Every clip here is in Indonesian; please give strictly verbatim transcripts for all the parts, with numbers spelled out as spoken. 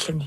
иллуни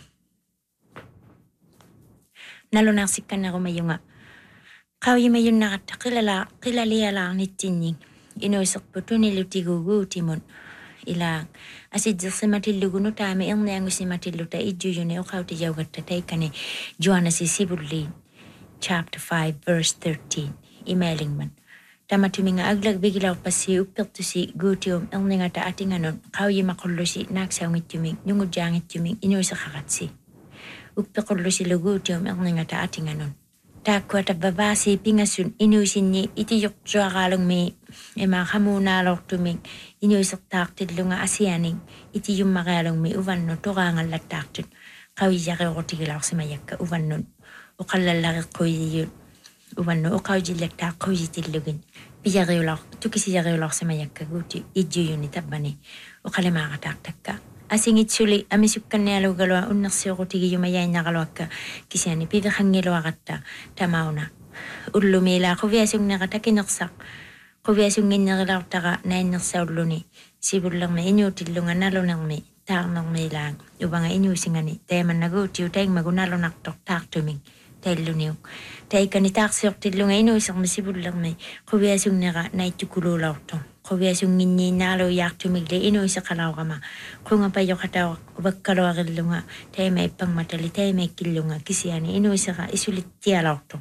налунаарсикканнерумаюнга qauyimayunnaqatta qilala qilalialaarnitsinник inuiserputунилутигуугуутимут илаа асиддерсиматиллугуну таами эрниангусиматиллута иджуюни оqaутижаугатта таиккани Johannes сивулли chapter five verse thirteen имаалингман таматуминга аглаг бигиларпасси уппертуси гуутиум эрнингата атинганут qauyimaqullуси нааксаунгитсумик нунгуджаангитсумик инуисеқаратси уппеқуллусилугуутиум эрнингата атинганут тааккуата бавааси пингассун инуисинни итиёртуарaalungми има хамуунаалортумик инуисертаартиллунга асианик итиюммариалungми уванну тораангаллаттаартут qavijariorutigilaarsimajakka uvannut oqallallariqquidiut uvannu oqaujillaktaaqquisitillugin pijariular tukisijariularsimajakka guuti ijjuyuni tabbani oqalimaaqataartakka asingitsuli amisukkannialugalua unnersiorutigijumayainaqaluakka kisiani piviqangiluaqatta tamauna ullumila quviasungnerata kinersaq quviasunginnerilortaqa nainnersaulluni sivullermi inuutillunga nalunermi taarnermiilaang ubanga inuusingani taamannaguutiu taingmagunalunartor taartuming tailluniuk taikani taarsiortillunga inuusermi sivullermi quviasunnera naittukuluulortor quviasunginniinaalu yaartumigli inuiseqalaurama qungapajoqatau vakkaluarillunga taima ippangmatali taima ikkillunga kisiani inuiseqa isulittialortor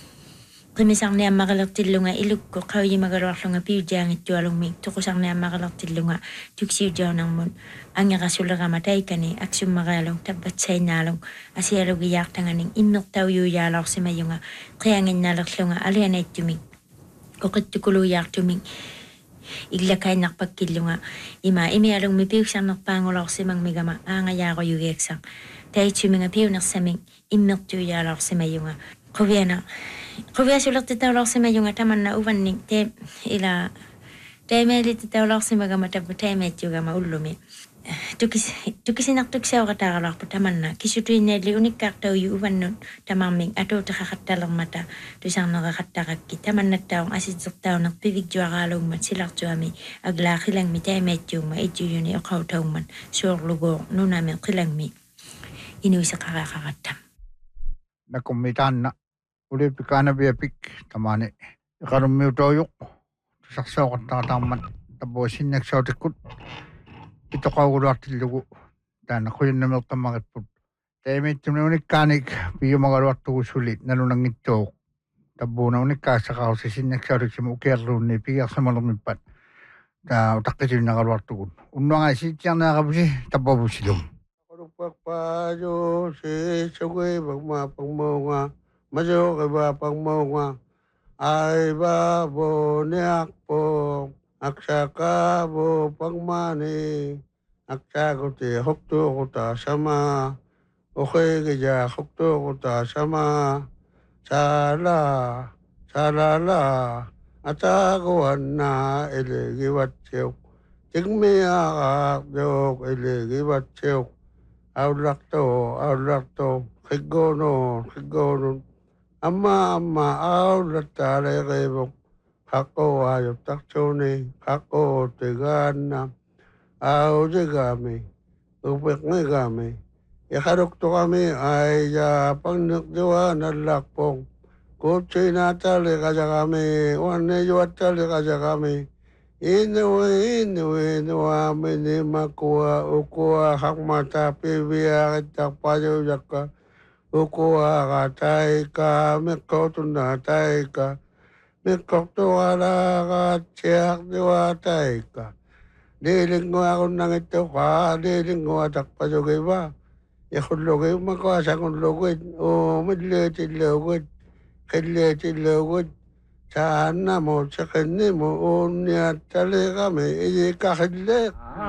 qimisarniammaqalertillunga ilukku qauyimaгаluарлунга piujaangittualungmi toqusarniammaqalertillunga tuksiujaunarmut angerasullerama taikani aksummarialung tabbatsainaalung asialugiyaartanganing immertaujuujaalorsimayunga qianginnaalerlunga alianaittumik oqittukuluujaartumik illakainarpakkillunga ima imialungmi piuksarnerpaangulorsimangmigama aangajaarojugiaksaq taitsuminga piunersamik immertuujaalorsimayunga quviana quviasulertitaulorsimayunga tamanna uvannik te ila teemeelititaulorsimagama tabbu teemeetjugama ullumi tukis tukisinartuksauqataaralorpu tamanna kisutuinnaali unikkaartauju uvannut tamarmik atuutaqaqattalermata tusarneraqattaqakki tamannattaung asitsertaunerpivikjuaraalungmat silartuami aglaaqilangmi teemeetjugma ijjuyuni oqautaungman suorluguor nunami qilangmi inuiseqaraqarattam nakummitanna ulipikana biapik tamane iqarummiutoyuq tusarsoqattaaqatarmat tabuasinnaksautikut itoqauguluartillugu taana quyunnameeqqamaqitput taimiittumni unikkaanik piyumagaluartugusulit nalunangittuuq tabbuuna unikkaassaqarusisinnaksautiksim ukiarluunni pigiarsamalernippat taa utaqqisinnagaluartugun unnuangaisiittiarnaaqapusi tabbapusilum Pagpayo si sugui bagma pagmonga majo kaba pagmonga ay ba bo niak po aksaka bo pagmani aksago ti hokto kota sama okay kaya hokto kota sama sala sala la ataguan na elegiwatsyo tigmiya dok elegiwatsyo Aulakto, aulakto, kigono, kigono. Amma, amma, aulatale rebok. Kako ayot taksoni, kako tegana. Au jegami, upek ngegami. Ikarukto kami ay ya pangnakdiwa nalakpong. Kutsi natali kaja kami, wane yuatali kaja kami. Inuwe, inuwe, inuwa, minimakua, ukua, hakmata, pibia, kitakpayo, yaka, ukua, kataika, mikotuna, taika, mikoktuala, katsiak, diwa, taika. Dilingo ako nang ito ka, dilingo atakpayo, kiba. Yakulogay, makwasa kong lugod, o, midleti lugod, kidleti lugod. Sana mo sa kanya mo unya talaga may ikakadlek.